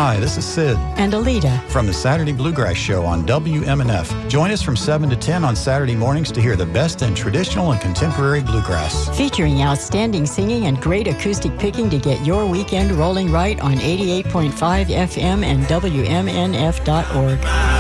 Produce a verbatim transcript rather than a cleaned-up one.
Hi, this is Sid and Alita from the Saturday Bluegrass Show on W M N F. Join us from seven to ten on Saturday mornings to hear the best in traditional and contemporary bluegrass. Featuring outstanding singing and great acoustic picking to get your weekend rolling right on eighty-eight point five F M and W M N F dot org.